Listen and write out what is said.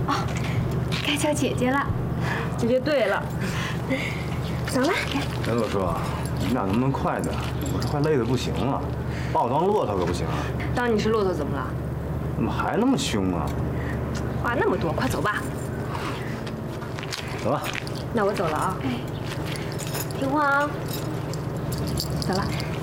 哦，该叫姐姐了。 姐姐对了。走了。 陈洛叔，你们俩能不能快点？我这快累得不行了，把我当骆驼可不行啊！ 当你是骆驼怎么了？ 怎么还那么凶啊？ 话那么多，快走吧。 走吧。 那我走了啊。哎，听话啊。走了。